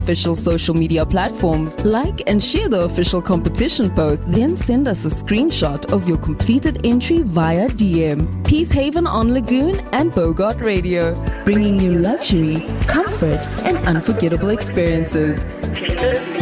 official social media platforms. Like and share the official competition post, then send us a screenshot of your completed entry via DM. Peacehaven on Lagoon and Bogart Radio, bringing you luxury, comfort, and unforgettable experiences.